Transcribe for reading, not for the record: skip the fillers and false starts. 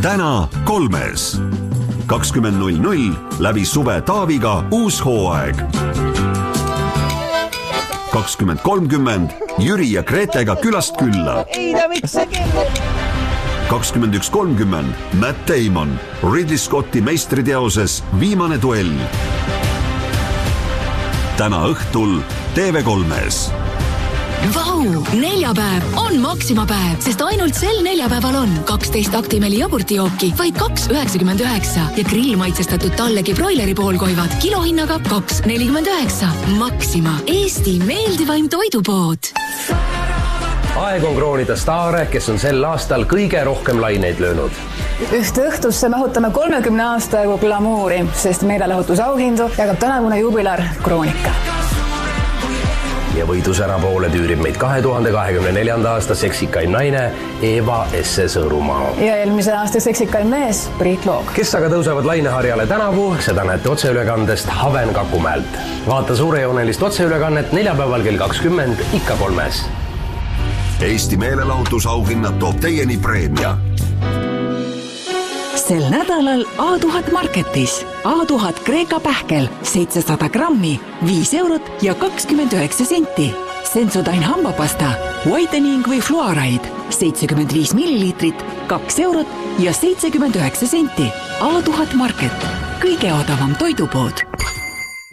täna 3-s. 20.00 läbi suve Taaviga uus hooaeg. 20.30 Jüri ja Gretega külast külla. 21.30 Matt Damon Ridley Scotti meistriteoses Viimane duell. Täna õhtul TV3-s. Vau! Neljapäev on Maxima päev, sest ainult sel neljapäeval on 12 Actimeli jogurtijooki vaid 2,99 ja grillmaitsestatud tallegi broileri poolkoivad kilohinnaga 2,49. Maxima, Eesti meeldivaim toidupood. Aeg on kroonida staare, kes on sel aastal kõige rohkem laineid löönud. Ühte õhtusse mahutame 30 aasta jagu glamuuri, sest meelelahutusauhindu jagab tänavune jubilar Kroonika. Ja võidusõna poole tüürib meid 2024. aasta seksikain naine Eva Esse Sõõrumaa. Ja eelmise aasta seksikain mees Priit Loog. Kes aga tõusevad laineharjale tänavu, seda näete otseülekandest Haven Kakumäelt. Vaata suurejoonelist otseülekannet neljapäeval kell 20 ikka 3-s. Eesti meelelahutusauhinnad toob teieni preemia. Sel nädalal A1000 Marketis. A1000 Kreeka pähkel 700 grammi, 5 eurot ja 29 senti. Sensodyne hambapasta, whitening või fluoride 75 milliliitrit, 2 eurot ja 79 senti. A1000 Market, kõige odavam toidupood.